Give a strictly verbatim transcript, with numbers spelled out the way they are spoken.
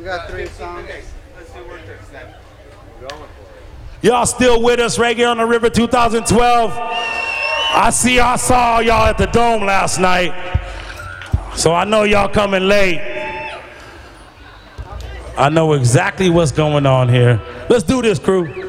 We got three songs. Let's see where it's at. We're going for it. Y'all still with us, Reggae on the River two thousand twelve. I see I saw y'all at the Dome last night, so I know y'all coming late. I know exactly what's going on here. Let's do this, crew.